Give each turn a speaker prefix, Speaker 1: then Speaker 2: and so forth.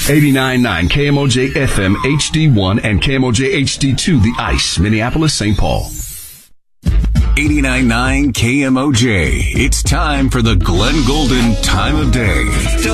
Speaker 1: 89.9 KMOJ FM HD1 and KMOJ HD2, The Ice, Minneapolis, St. Paul.
Speaker 2: 89.9 KMOJ. It's time for the Glenn Golden Time of Day.